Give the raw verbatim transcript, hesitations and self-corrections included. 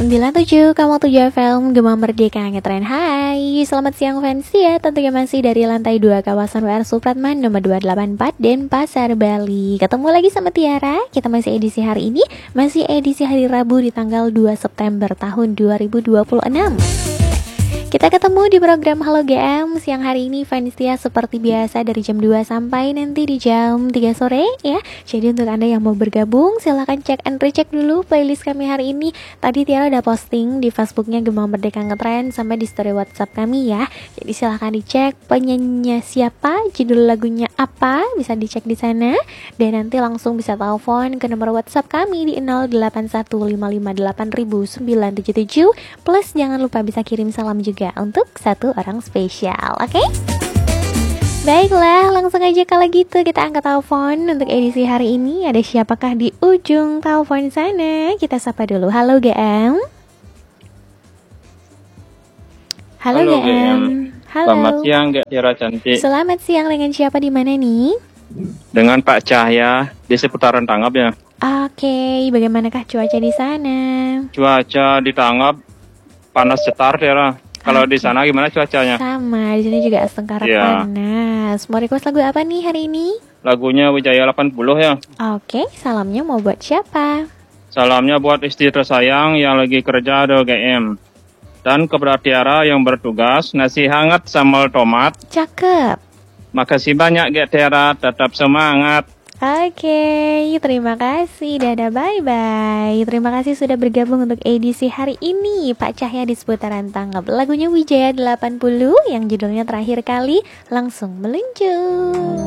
sembilan puluh tujuh koma tujuh F M Gema Merdeka Ngetren. Hai, selamat siang fans ya. Tentunya masih dari lantai dua kawasan W R Supratman nomor dua delapan empat Denpasar, Bali. Ketemu lagi sama Tiara. Kita masih edisi hari ini, masih edisi hari Rabu di tanggal dua September tahun dua ribu dua puluh enam. Kita ketemu di program Halo G M siang hari ini Vanistia seperti biasa dari jam dua sampai nanti di jam tiga sore ya. Jadi untuk Anda yang mau bergabung silahkan cek and recheck dulu playlist kami hari ini. Tadi Tiara udah posting di Facebooknya Gema Merdeka Ngetren sampai di story WhatsApp kami ya. Jadi silahkan dicek penyanyinya siapa, judul lagunya apa, bisa dicek di sana. Dan nanti langsung bisa telepon ke nomor WhatsApp kami di nol delapan satu lima lima delapan sembilan tujuh tujuh. Plus jangan lupa bisa kirim salam juga untuk satu orang spesial, oke? Okay? Baiklah, langsung aja kalau gitu kita angkat telepon untuk edisi hari ini. Ada siapakah di ujung telepon sana? Kita sapa dulu. Halo G M. Halo, Halo G M. G M. Halo. Selamat siang, Gak Tiara cantik. Selamat siang, dengan siapa di mana nih? Dengan Pak Cahya di seputaran Tangap ya. Oke, okay. Bagaimanakah cuaca di sana? Cuaca di Tangap panas cetar, Tiara. Kalau okay. Di sana gimana cuacanya? Sama, di sini juga setengkara yeah. panas. Mau request lagu apa nih hari ini? Lagunya Wijaya delapan puluh ya. Oke, okay. Salamnya mau buat siapa? Salamnya buat istri tersayang yang lagi kerja di G M. Dan kepada Tiara yang bertugas, nasi hangat sambal tomat. Cakep. Makasih banyak Gak Tiara, tetap semangat. Oke, okay, terima kasih. Dadah, bye-bye. Terima kasih sudah bergabung untuk edisi hari ini Pak Cahya di seputaran Tangap. Lagunya Wijaya delapan puluh yang judulnya Terakhir Kali langsung meluncur.